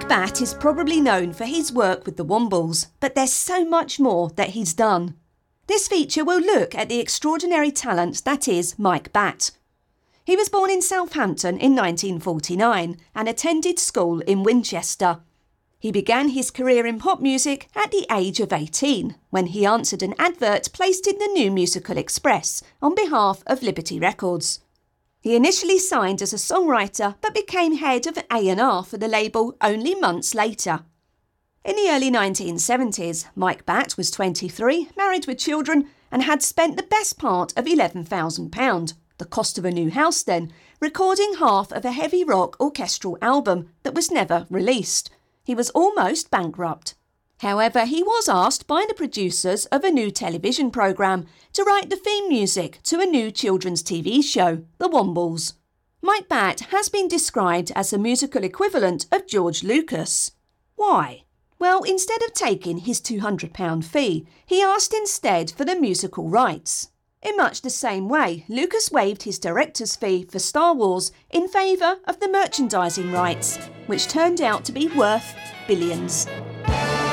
Batt is probably known for his work with the Wombles, but there's so much more that he's done. This feature will look at the extraordinary talent that is Mike Batt. He was born in Southampton in 1949 and attended school in Winchester. He began his career in pop music at the age of 18, when he answered an advert placed in the New Musical Express on behalf of Liberty Records. He initially signed as a songwriter but became head of A&R for the label only months later. In the early 1970s, Mike Batt was 23, married with children, and had spent the best part of £11,000, the cost of a new house then, recording half of a heavy rock orchestral album that was never released. He was almost bankrupt. However, he was asked by the producers of a new television programme to write the theme music to a new children's TV show, The Wombles. Mike Batt has been described as a musical equivalent of George Lucas. Why? Well, instead of taking his £200 fee, he asked instead for the musical rights. In much the same way, Lucas waived his director's fee for Star Wars in favour of the merchandising rights, which turned out to be worth billions.